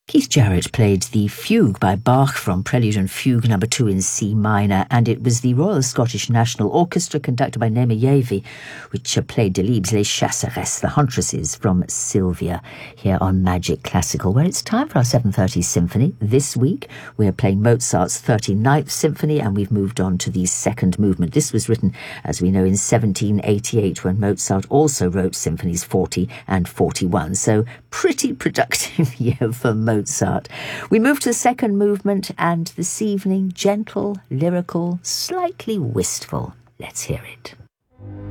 Keith Jarrett played the Fugue by Bach from Prelude and Fugue No. 2 in C minor, and it was the Royal Scottish National Orchestra, conducted by Naima Yavi, which played Delibes' Les Chasseresses, the Huntresses, from Sylvia, here on Magic Classical, where it's time for our 7:30 symphony. This week, we're playing Mozart's 39th Symphony, and we've moved on to the second movement. This was written, as we know, in 1788, when Mozart also wrote Symphonies 40 and 41, so pretty productive year for Mozart. We move to the second movement, and this evening, gentle, lyrical, slightly wistful. Let's hear it.